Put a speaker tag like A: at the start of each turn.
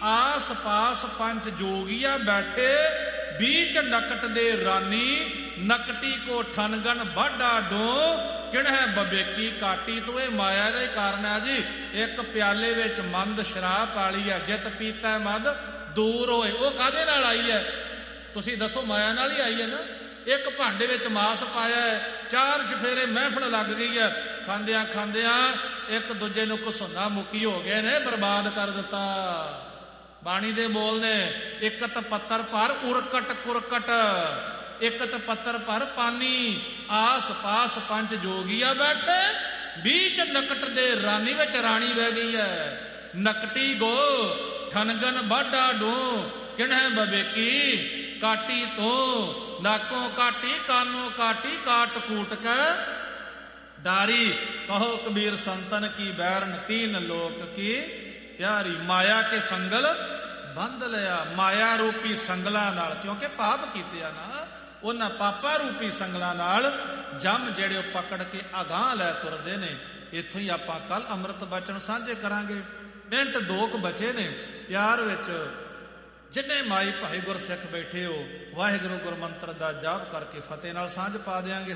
A: ਆਸ ਪਾਸ ਪੰਚ ਜੋਗੀਆ ਬੈਠੇ, बीच नकट दे रानी, नकटी को ठनगन बाढ़ा डो, किणह बबेकी काटी। तो ये माया का ही कारण है जी। एक प्याले विच मंद शराब पाली है, जित पीता मद दूर होए। वो काहदे नाल आई है? तुसीं दसो, माया नाल ही आई है ना। एक भांडे विच मास पाया है, 4 चफेरे महफल लग गई है, खांदियां खांदियां एक दूजे नूं घसुन्ना मुकी हो गए ने, बर्बाद कर दिता। बाणी दे बोल ने, इकत पत्थर पर उरकट कुरकट, इकत पत्थर पर पानी, आस पास पंच जोगिया बैठे, बीच नकट दे रानी विच रानी बह गई है। नकटी गो ठनगन बाढ़ा डो, किणह बबेकी काटी तो, नाकों काटी कानों काटी, काट कूट के डारी। कहो कबीर संतन की बैरन, 3 लोक की प्यारी। माया के संगल बंध लिया, माया रूपी संगलों नाल, क्योंकि पाप कीते आ ना, उन्हां पापा रूपी संगलों नाल जम जेड़े पकड़ के अगाह लै तुरदे ने। इत्थों ही आपां कल अमृत बचन साझे करांगे। मिंट 2 बचे ने। प्यार विच जिन्ने माई भाई गुरसिख बैठे हो, वाहिगुरू गुरमंत्र दा जाप करके फतेह नाल सांझ पा देंगे।